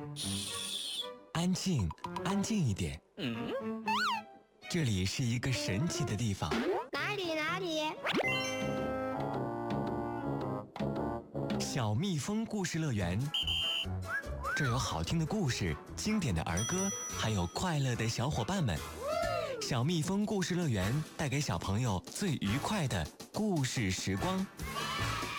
嘘，安静，安静一点。这里是一个神奇的地方。 哪里？ 小蜜蜂故事乐园。这有好听的故事，经典的儿歌，还有快乐的小伙伴们。小蜜蜂故事乐园带给小朋友最愉快的故事时光。